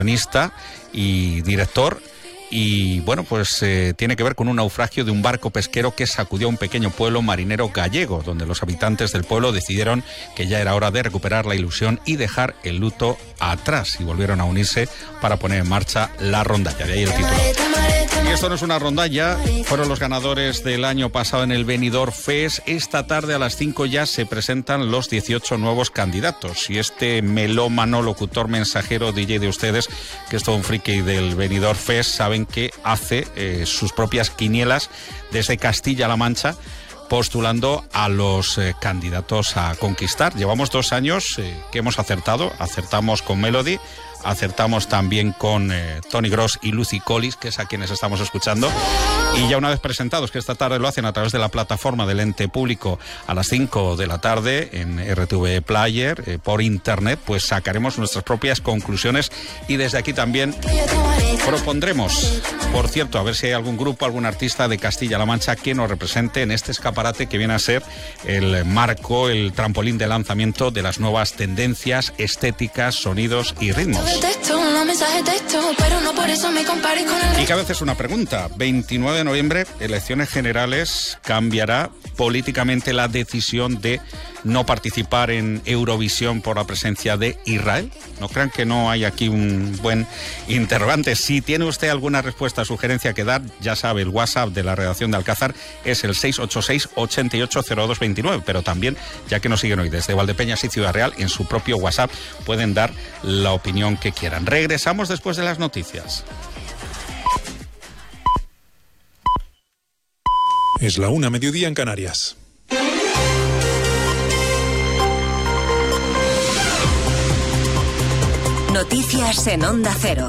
guionista y director. Y bueno, pues tiene que ver con un naufragio de un barco pesquero que sacudió a un pequeño pueblo marinero gallego, donde los habitantes del pueblo decidieron que ya era hora de recuperar la ilusión y dejar el luto atrás, y volvieron a unirse para poner en marcha la rondalla. De ahí el título. Y esto no es una rondalla, fueron los ganadores del año pasado en el Benidorm Fest. Esta tarde a las 5 ya se presentan los 18 nuevos candidatos, y este melómano, locutor, mensajero, DJ de ustedes, que es todo un friki del Benidorm Fest, saben que hace sus propias quinielas desde Castilla-La Mancha, postulando a los candidatos a conquistar. Llevamos 2 años que hemos acertado. Acertamos con Melody, acertamos también con Tony Gross y Lucy Collis, que es a quienes estamos escuchando. Y ya una vez presentados, que esta tarde lo hacen a través de la plataforma del ente público a las 5 de la tarde en RTV Player, por internet, pues sacaremos nuestras propias conclusiones y desde aquí también propondremos, por cierto, a ver si hay algún grupo, algún artista de Castilla-La Mancha que nos represente en este escaparate que viene a ser el marco, el trampolín de lanzamiento de las nuevas tendencias, estéticas, sonidos y ritmos. Y que a veces una pregunta, 29 de noviembre, elecciones generales, ¿cambiará políticamente la decisión de no participar en Eurovisión por la presencia de Israel? No crean que no hay aquí un buen interrogante. Si tiene usted alguna respuesta, sugerencia que dar, ya sabe, el WhatsApp de la redacción de Alcázar es el 686-880229, pero también, ya que nos siguen hoy desde Valdepeñas y Ciudad Real, en su propio WhatsApp pueden dar la opinión que quieran. Regresamos después de las noticias. Es la 1:00, mediodía en Canarias. Noticias en Onda Cero.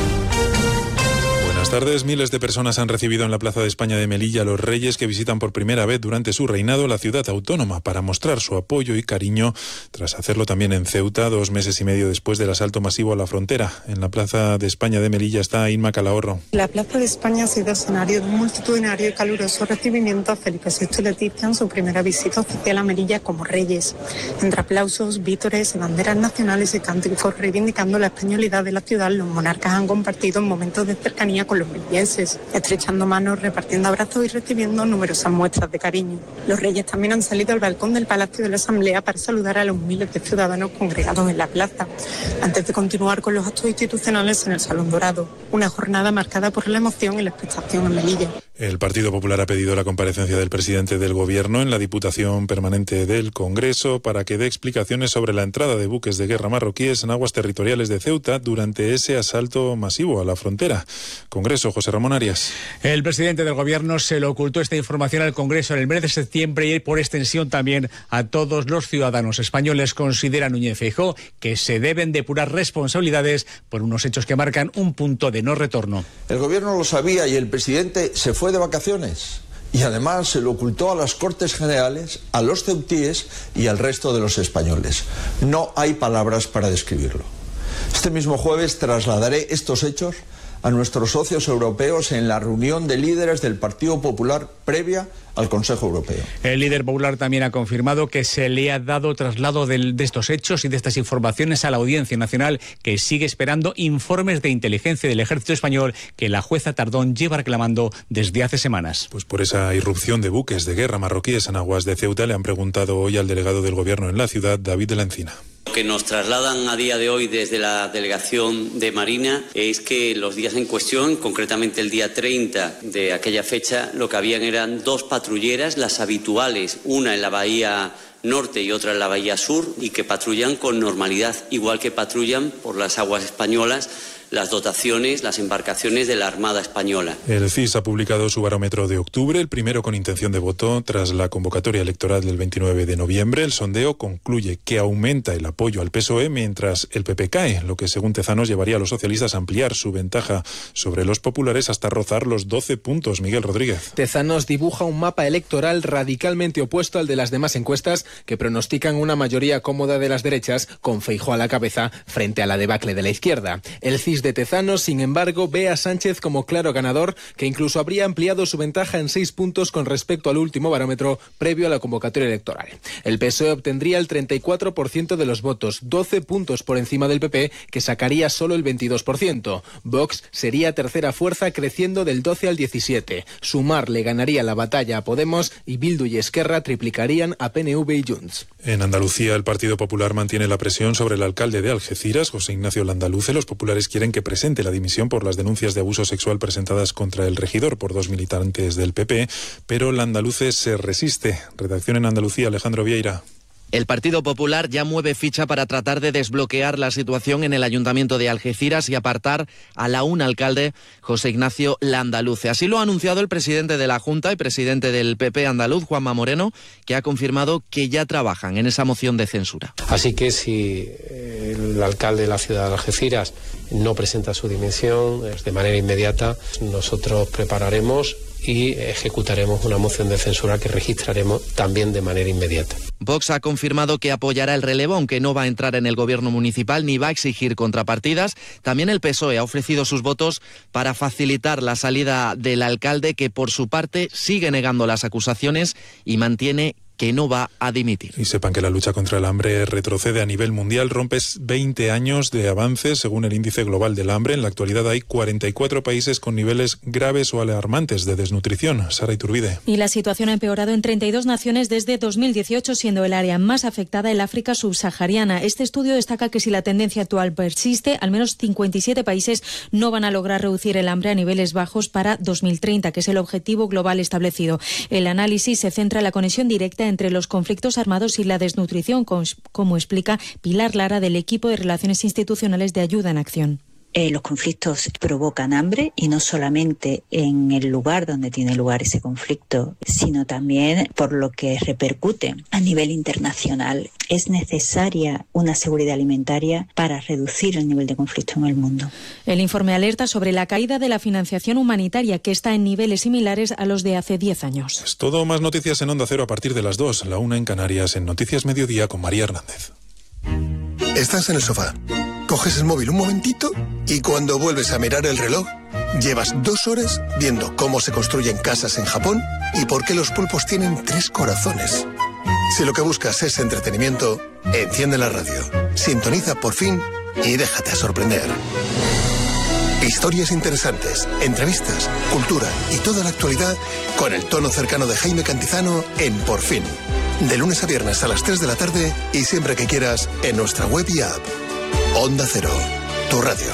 Buenas tardes. Miles de personas han recibido en la Plaza de España de Melilla a los reyes que visitan por primera vez durante su reinado la ciudad autónoma para mostrar su apoyo y cariño, tras hacerlo también en Ceuta 2 meses y medio después del asalto masivo a la frontera. En la Plaza de España de Melilla está Inma Calahorro. La Plaza de España ha sido escenario de un multitudinario y caluroso recibimiento a Felipe VI y Leticia en su primera visita oficial a Melilla como reyes, entre aplausos, vítores y banderas nacionales y cánticos reivindicando la españolidad de la ciudad. Los monarcas han compartido momentos de cercanía con los melillenses, estrechando manos, repartiendo abrazos y recibiendo numerosas muestras de cariño. Los reyes también han salido al balcón del Palacio de la Asamblea para saludar a los miles de ciudadanos congregados en la plaza, antes de continuar con los actos institucionales en el Salón Dorado, una jornada marcada por la emoción y la expectación en Melilla. El Partido Popular ha pedido la comparecencia del presidente del Gobierno en la Diputación Permanente del Congreso para que dé explicaciones sobre la entrada de buques de guerra marroquíes en aguas territoriales de Ceuta durante ese asalto masivo a la frontera. Congreso, José Ramón Arias. El presidente del Gobierno se le ocultó esta información al Congreso en el mes de septiembre y por extensión también a todos los ciudadanos españoles. Considera Núñez Feijóo que se deben depurar responsabilidades por unos hechos que marcan un punto de no retorno. El Gobierno lo sabía y el presidente se fue de vacaciones y además se lo ocultó a las Cortes Generales, a los ceutíes y al resto de los españoles. No hay palabras para describirlo. Este mismo jueves trasladaré estos hechos a nuestros socios europeos en la reunión de líderes del Partido Popular previa al Consejo Europeo. El líder popular también ha confirmado que se le ha dado traslado de estos hechos y de estas informaciones a la Audiencia Nacional, que sigue esperando informes de inteligencia del Ejército Español que la jueza Tardón lleva reclamando desde hace semanas. Pues por esa irrupción de buques de guerra marroquíes en aguas de Ceuta le han preguntado hoy al delegado del Gobierno en la ciudad, David de la Encina. Lo que nos trasladan a día de hoy desde la delegación de Marina es que los días en cuestión, concretamente el día 30 de aquella fecha, lo que habían eran 2 patrulleras, las habituales, una en la bahía norte y otra en la bahía sur, y que patrullan con normalidad, igual que patrullan por las aguas españolas las dotaciones, las embarcaciones de la Armada Española. El CIS ha publicado su barómetro de octubre, el primero con intención de voto tras la convocatoria electoral del 29 de noviembre. El sondeo concluye que aumenta el apoyo al PSOE mientras el PP cae, lo que según Tezanos llevaría a los socialistas a ampliar su ventaja sobre los populares hasta rozar los 12 puntos. Miguel Rodríguez. Tezanos dibuja un mapa electoral radicalmente opuesto al de las demás encuestas que pronostican una mayoría cómoda de las derechas con Feijóo a la cabeza frente a la debacle de la izquierda. El CIS Denis de Tezanos, sin embargo, ve a Sánchez como claro ganador, que incluso habría ampliado su ventaja en 6 puntos con respecto al último barómetro previo a la convocatoria electoral. El PSOE obtendría el 34% de los votos, 12 puntos por encima del PP, que sacaría solo el 22%. Vox sería tercera fuerza, creciendo del 12 al 17. Sumar le ganaría la batalla a Podemos y Bildu y Esquerra triplicarían a PNV y Junts. En Andalucía, el Partido Popular mantiene la presión sobre el alcalde de Algeciras, José Ignacio Landaluce. Los populares quieren que presente la dimisión por las denuncias de abuso sexual presentadas contra el regidor por 2 militantes del PP, pero Landaluce se resiste. Redacción en Andalucía, Alejandro Vieira. El Partido Popular ya mueve ficha para tratar de desbloquear la situación en el Ayuntamiento de Algeciras y apartar al aún alcalde José Ignacio Landaluce. Así lo ha anunciado el presidente de la Junta y presidente del PP andaluz, Juanma Moreno, que ha confirmado que ya trabajan en esa moción de censura. Así que si el alcalde de la ciudad de Algeciras no presenta su dimisión de manera inmediata, nosotros prepararemos y ejecutaremos una moción de censura que registraremos también de manera inmediata. Vox ha confirmado que apoyará el relevo, aunque no va a entrar en el gobierno municipal ni va a exigir contrapartidas. También el PSOE ha ofrecido sus votos para facilitar la salida del alcalde, que por su parte sigue negando las acusaciones y mantiene que no va a dimitir. Y sepan que la lucha contra el hambre retrocede a nivel mundial, rompe 20 años de avances según el índice global del hambre. En la actualidad hay 44 países con niveles graves o alarmantes de desnutrición. Sara Iturbide. Y la situación ha empeorado en 32 naciones desde 2018, siendo el área más afectada el África subsahariana. Este estudio destaca que si la tendencia actual persiste, al menos 57 países no van a lograr reducir el hambre a niveles bajos para 2030, que es el objetivo global establecido. El análisis se centra en la conexión directa entre los conflictos armados y la desnutrición, como explica Pilar Lara del equipo de Relaciones Institucionales de Ayuda en Acción. Los conflictos provocan hambre, y no solamente en el lugar donde tiene lugar ese conflicto, sino también por lo que repercute a nivel internacional. Es necesaria una seguridad alimentaria para reducir el nivel de conflicto en el mundo. El informe alerta sobre la caída de la financiación humanitaria, que está en niveles similares a los de hace 10 años. Es todo. Más noticias en Onda Cero a partir de las 2, la 1 en Canarias, en Noticias Mediodía con María Hernández. Estás en el sofá, coges el móvil un momentito y cuando vuelves a mirar el reloj, llevas 2 horas viendo cómo se construyen casas en Japón y por qué los pulpos tienen 3 corazones. Si lo que buscas es entretenimiento, enciende la radio, sintoniza Por Fin y déjate sorprender. Historias interesantes, entrevistas, cultura y toda la actualidad con el tono cercano de Jaime Cantizano en Por Fin. De lunes a viernes a las 3 de la tarde y siempre que quieras en nuestra web y app. Onda Cero, tu radio.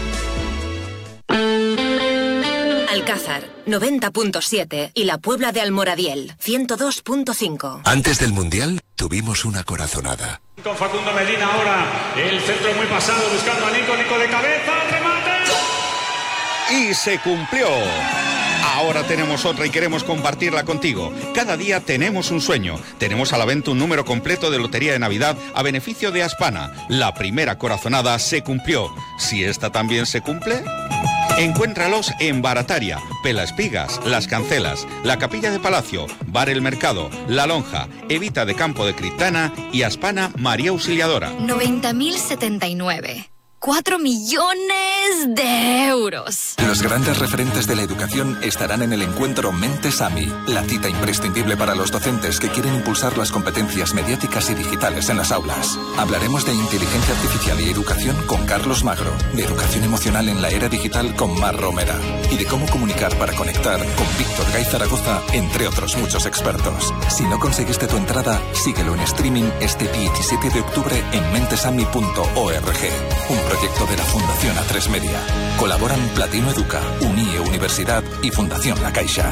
Alcázar, 90.7 y la Puebla de Almoradiel, 102.5. Antes del Mundial tuvimos una corazonada. Con Facundo Medina ahora, el centro muy pasado buscando a Nico de cabeza, remate. Y se cumplió. Ahora tenemos otra y queremos compartirla contigo. Cada día tenemos un sueño. Tenemos a la venta un número completo de Lotería de Navidad a beneficio de Aspana. La primera corazonada se cumplió. Si esta también se cumple, encuéntralos en Barataria, Pelaespigas, Las Cancelas, La Capilla de Palacio, Bar El Mercado, La Lonja, Evita de Campo de Criptana y Aspana María Auxiliadora. 90.079. 4 millones de euros. Los grandes referentes de la educación estarán en el encuentro Mentes AMI, la cita imprescindible para los docentes que quieren impulsar las competencias mediáticas y digitales en las aulas. Hablaremos de inteligencia artificial y educación con Carlos Magro, de educación emocional en la era digital con Mar Romera y de cómo comunicar para conectar con Víctor Gay Zaragoza, entre otros muchos expertos. Si no conseguiste tu entrada, síguelo en streaming este 17 de octubre en mentesami.org. Un proyecto de la Fundación A3 Media. Colaboran Platino Educa, UNIE Universidad y Fundación La Caixa.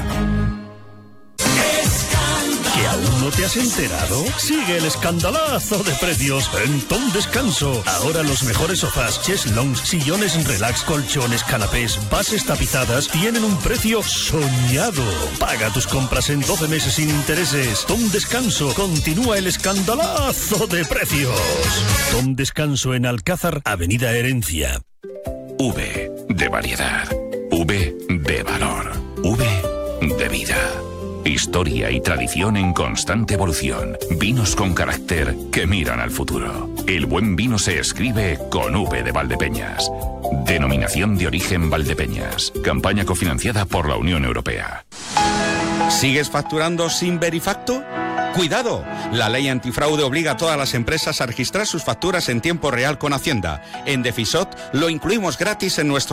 ¿Que aún no te has enterado? Sigue el escandalazo de precios en Tom Descanso. Ahora los mejores sofás, cheslons, sillones relax, colchones, canapés, bases tapizadas tienen un precio soñado. Paga tus compras en 12 meses sin intereses. Tom Descanso, continúa el escandalazo de precios. Tom Descanso en Alcázar, Avenida Herencia. V de variedad. V de valor. V de vida. Historia y tradición en constante evolución. Vinos con carácter que miran al futuro. El buen vino se escribe con V de Valdepeñas. Denominación de origen Valdepeñas. Campaña cofinanciada por la Unión Europea. ¿Sigues facturando sin Verifacto? ¡Cuidado! La ley antifraude obliga a todas las empresas a registrar sus facturas en tiempo real con Hacienda. En Defisot lo incluimos gratis en nuestro